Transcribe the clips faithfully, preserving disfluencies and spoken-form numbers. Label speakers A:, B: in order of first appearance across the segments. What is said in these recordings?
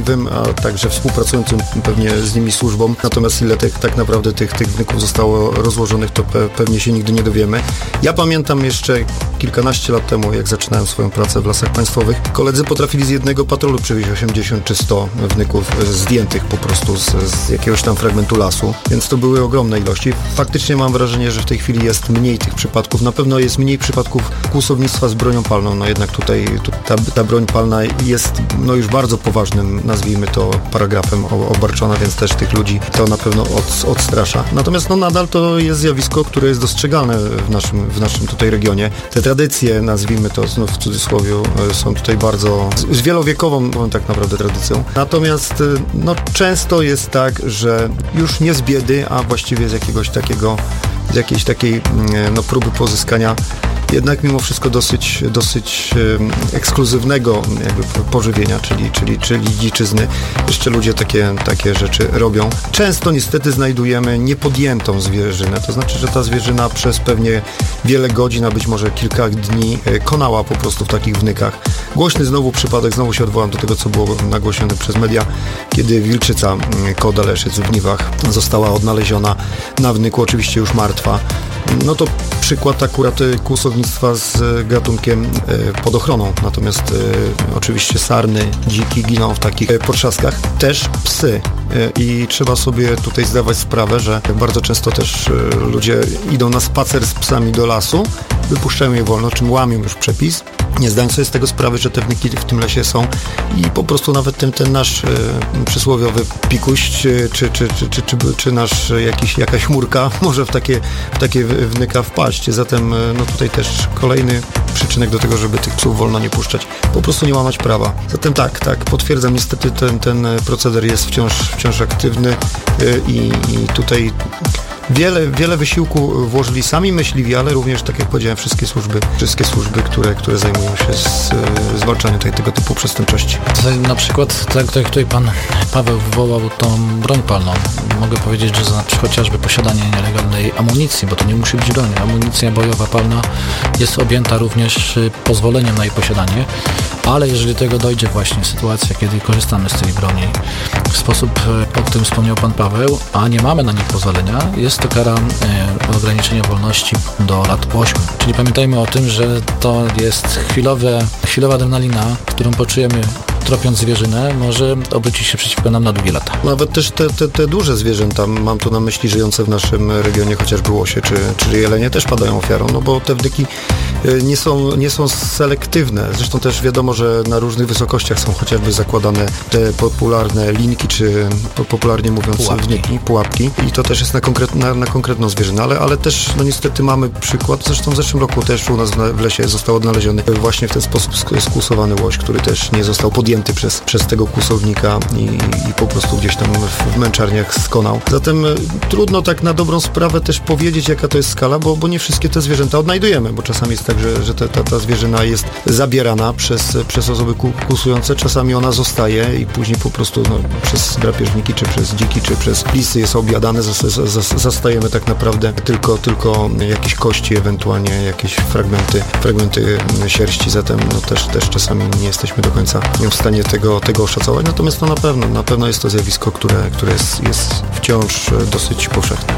A: cierpliwym, a także współpracującym pewnie z nimi służbom. Natomiast ile tych, tak naprawdę tych, tych wnyków zostało rozłożonych, to pe, pewnie się nigdy nie dowiemy. Ja pamiętam jeszcze kilkanaście lat temu, jak zaczynałem swoją pracę w Lasach Państwowych, koledzy potrafili z jednego patrolu przywieźć osiemdziesiąt czy sto wnyków zdjętych po prostu z, z jakiegoś tam fragmentu lasu, więc to były ogromne ilości. Faktycznie mam wrażenie, że w tej chwili jest mniej tych przypadków. Na pewno jest mniej przypadków kłusownictwa z bronią palną, no jednak tutaj tu, ta, ta broń palna jest no już bardzo poważnym, nazwijmy to, paragrafem obarczona, więc też tych ludzi to na pewno od, odstrasza. Natomiast no nadal to jest zjawisko, które jest dostrzegalne w naszym, w naszym tutaj regionie. Te tradycje, nazwijmy to znów w cudzysłowie, są tutaj bardzo z, z wielowiekową tak naprawdę tradycją. Natomiast no często jest tak, że już nie z biedy, a właściwie z jakiegoś takiego, z jakiejś takiej no, próby pozyskania jednak mimo wszystko dosyć, dosyć e, ekskluzywnego jakby pożywienia, czyli, czyli, czyli dziczyzny. Jeszcze ludzie takie, takie rzeczy robią. Często niestety znajdujemy niepodjętą zwierzynę, to znaczy, że ta zwierzyna przez pewnie wiele godzin, a być może kilka dni e, konała po prostu w takich wnykach. Głośny znowu przypadek, znowu się odwołam do tego, co było nagłośnione przez media, kiedy wilczyca koda leszyc w Gniwach została odnaleziona na wnyku, oczywiście już martwa. No to przykład akurat kłusownictwa z gatunkiem e, pod ochroną, natomiast e, oczywiście sarny, dziki giną w takich e, potrzaskach. Też psy e, i trzeba sobie tutaj zdawać sprawę, że bardzo często też e, ludzie idą na spacer z psami do lasu, wypuszczają je wolno, czym łamią już przepis, nie zdając sobie z tego sprawy, że te wnyki w tym lesie są i po prostu nawet ten, ten nasz e, przysłowiowy pikuś, czy, czy, czy, czy, czy, czy, czy nasz jakiś, jakaś chmurka może w takie, w takie wnyka wpaść. Zatem no tutaj też kolejny przyczynek do tego, żeby tych psów wolno nie puszczać. Po prostu nie łamać prawa. Zatem tak, tak, potwierdzam, niestety ten, ten proceder jest wciąż, wciąż aktywny i, i tutaj Wiele, wiele wysiłku włożyli sami myśliwi, ale również, tak jak powiedziałem, wszystkie służby, wszystkie służby, które, które zajmują się z, zwalczaniem tej, tego typu przestępczości.
B: Na przykład, tak jak tutaj pan Paweł wywołał tą broń palną, mogę powiedzieć, że za chociażby posiadanie nielegalnej amunicji, bo to nie musi być broń, amunicja bojowa palna jest objęta również pozwoleniem na jej posiadanie, ale jeżeli do tego dojdzie właśnie sytuacja, kiedy korzystamy z tej broni w sposób, o którym wspomniał pan Paweł, a nie mamy na nich pozwolenia, jest to kara e, ograniczenia wolności do lat ośmiu. Czyli pamiętajmy o tym, że to jest chwilowe, chwilowa adrenalina, którą poczujemy tropiąc zwierzynę, może obrócić się przeciwko nam na długie lata.
A: Nawet też te, te, te duże zwierzęta, mam tu na myśli żyjące w naszym regionie, chociażby łosie czy, czy jelenie, też padają ofiarą, no bo te wnyki nie są, nie są selektywne. Zresztą też wiadomo, że na różnych wysokościach są chociażby zakładane te popularne linki, czy popularnie mówiąc
B: pułapki.
A: wnyki, pułapki i to też jest na, konkret, na, na konkretną zwierzynę, ale, ale też no niestety mamy przykład, zresztą w zeszłym roku też u nas w lesie został odnaleziony właśnie w ten sposób skłusowany łoś, który też nie został podjęty Przez, przez tego kłusownika i, i po prostu gdzieś tam w, w męczarniach skonał. Zatem trudno tak na dobrą sprawę też powiedzieć, jaka to jest skala, bo, bo nie wszystkie te zwierzęta odnajdujemy, bo czasami jest tak, że, że te, ta, ta zwierzyna jest zabierana przez, przez osoby kłusujące, czasami ona zostaje i później po prostu no, przez drapieżniki, czy przez dziki, czy przez lisy jest objadane, zas, zas, zastajemy tak naprawdę tylko, tylko jakieś kości, ewentualnie jakieś fragmenty, fragmenty sierści, zatem no, też, też czasami nie jesteśmy do końca w stanie tego, tego oszacować, natomiast no na pewno, na pewno jest to zjawisko, które, które jest, jest wciąż dosyć powszechne.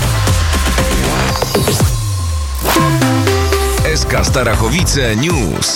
C: S K Starachowice News.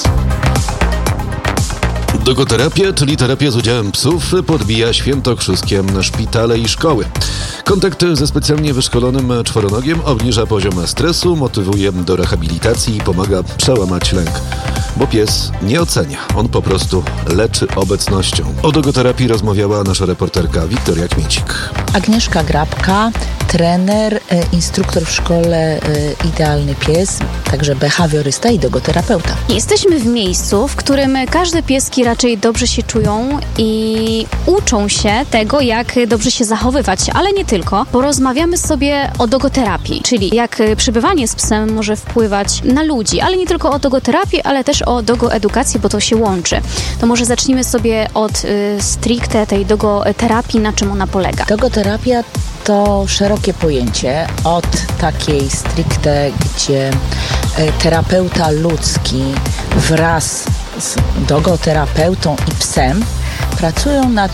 D: Dogoterapia, czyli terapia z udziałem psów, podbija świętokrzyskiem szpitale i szkoły. Kontakt ze specjalnie wyszkolonym czworonogiem obniża poziom stresu, motywuje do rehabilitacji i pomaga przełamać lęk. Bo pies nie ocenia, on po prostu leczy obecnością. O dogoterapii rozmawiała nasza reporterka Wiktoria Kmiecik.
E: Agnieszka Grabka, trener, instruktor w szkole Idealny Pies, także behawiorysta i dogoterapeuta.
F: Jesteśmy w miejscu, w którym każde pieski raczej dobrze się czują i uczą się tego, jak dobrze się zachowywać, ale nie tylko. Porozmawiamy sobie o dogoterapii, czyli jak przebywanie z psem może wpływać na ludzi, ale nie tylko o dogoterapię, ale też o dogoedukację, bo to się łączy. To może zacznijmy sobie od y, stricte tej dogoterapii, na czym ona polega.
E: Dogoterapia to szerokie pojęcie, od takiej stricte, gdzie terapeuta ludzki wraz z dogoterapeutą i psem pracują nad